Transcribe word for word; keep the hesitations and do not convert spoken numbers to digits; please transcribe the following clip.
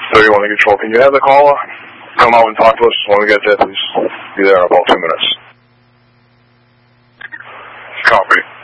thirty-one to control. Can you have the caller come out and talk to us when we get there, please? Be there in about two minutes. Copy.